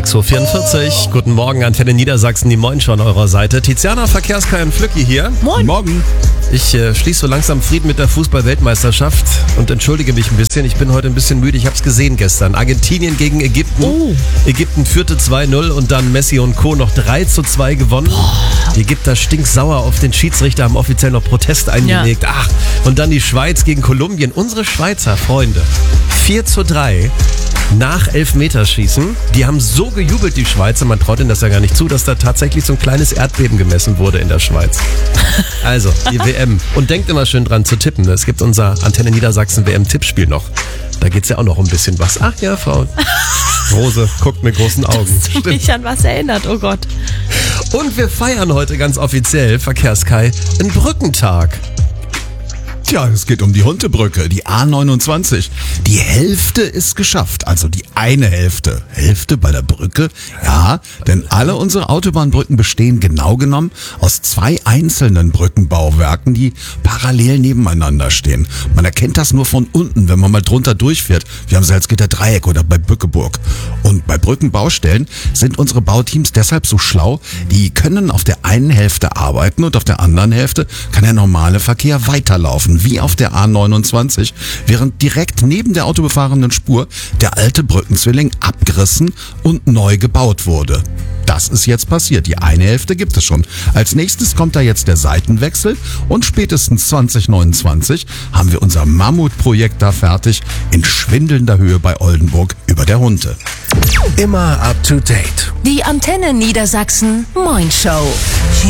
6.44 Uhr. Guten Morgen, Antenne Niedersachsen, die Moin schon an eurer Seite. Tiziana, Verkehrskei und Flücki hier. Moin. Morgen. Ich schließe so langsam Frieden mit der Fußball-Weltmeisterschaft und entschuldige mich ein bisschen. Ich bin heute ein bisschen müde. Ich habe es gesehen gestern. Argentinien gegen Ägypten. Oh. Ägypten führte 2-0 und dann Messi und Co. noch 3-2 gewonnen. Die Ägypter stinksauer auf den Schiedsrichter, haben offiziell noch Protest eingelegt. Ja. Ach, und dann die Schweiz gegen Kolumbien. Unsere Schweizer Freunde. 4-3 nach Elfmeterschießen. Die haben so gejubelt, die Schweizer, man traut ihnen das ja gar nicht zu, dass da tatsächlich so ein kleines Erdbeben gemessen wurde in der Schweiz. Also, die WM. Und denkt immer schön dran zu tippen. Es gibt unser Antenne Niedersachsen WM-Tippspiel noch. Da geht's ja auch noch um ein bisschen was. Ach ja, Frau Rose guckt mit großen Augen. Hast du mich an was erinnert, oh Gott. Und wir feiern heute ganz offiziell, Verkehrskei, einen Brückentag. Tja, es geht um die Huntebrücke, die A29. Die Hälfte ist geschafft, also die eine Hälfte. Hälfte bei der Brücke? Ja, denn alle unsere Autobahnbrücken bestehen genau genommen aus zwei einzelnen Brückenbauwerken, die parallel nebeneinander stehen. Man erkennt das nur von unten, wenn man mal drunter durchfährt, wie am Salzgitter Dreieck oder bei Bückeburg. Und bei Brückenbaustellen sind unsere Bauteams deshalb so schlau, die können auf der einen Hälfte arbeiten und auf der anderen Hälfte kann der normale Verkehr weiterlaufen, wie auf der A29, während direkt neben der autobefahrenen Spur der alte Brückenzwilling abgerissen und neu gebaut wurde. Das ist jetzt passiert. Die eine Hälfte gibt es schon. Als nächstes kommt da jetzt der Seitenwechsel und spätestens 2029 haben wir unser Mammutprojekt da fertig in schwindelnder Höhe bei Oldenburg über der Hunte. Immer up to date. Die Antenne Niedersachsen Moin Show.